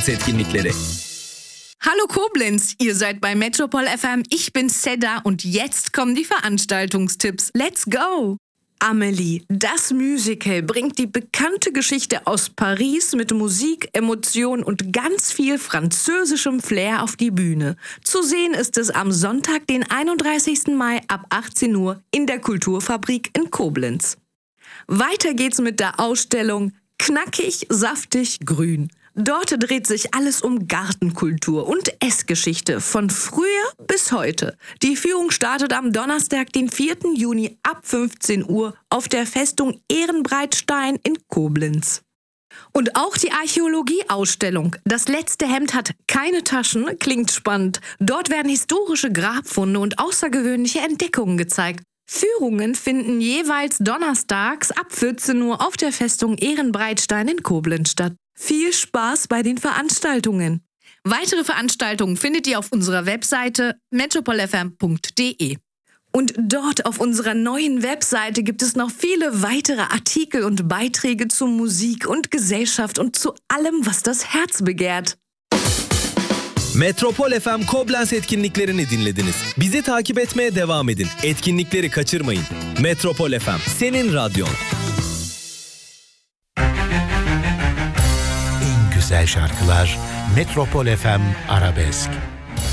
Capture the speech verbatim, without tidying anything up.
Koblenz etkinlikleri. Hallo Koblenz, ihr seid bei Metropol F M, ich bin Seda und jetzt kommen die Veranstaltungstipps. Let's go! Amélie, das Musical, bringt die bekannte Geschichte aus Paris mit Musik, Emotion und ganz viel französischem Flair auf die Bühne. Zu sehen ist es am Sonntag, den einunddreißigsten Mai ab achtzehn Uhr in der Kulturfabrik in Koblenz. Weiter geht's mit der Ausstellung Knackig, saftig, grün. Dort dreht sich alles um Gartenkultur und Essgeschichte von früher bis heute. Die Führung startet am Donnerstag, den vierten Juni ab fünfzehn Uhr auf der Festung Ehrenbreitstein in Koblenz. Und auch die Archäologie-Ausstellung Das letzte Hemd hat keine Taschen klingt spannend. Dort werden historische Grabfunde und außergewöhnliche Entdeckungen gezeigt. Führungen finden jeweils donnerstags ab vierzehn Uhr auf der Festung Ehrenbreitstein in Koblenz statt. Viel Spaß bei den Veranstaltungen. Weitere Veranstaltungen findet ihr auf unserer Webseite metropol f m punkt d e. Und dort auf unserer neuen Webseite gibt es noch viele weitere Artikel und Beiträge zu Musik und Gesellschaft und zu allem, was das Herz begehrt. Metropol F M Koblenz etkinliklerini dinlediniz. Bizi takip etmeye devam edin. Etkinlikleri kaçırmayın. Metropol F M, senin radyon. Güzel şarkılar Metropol F M Arabesk.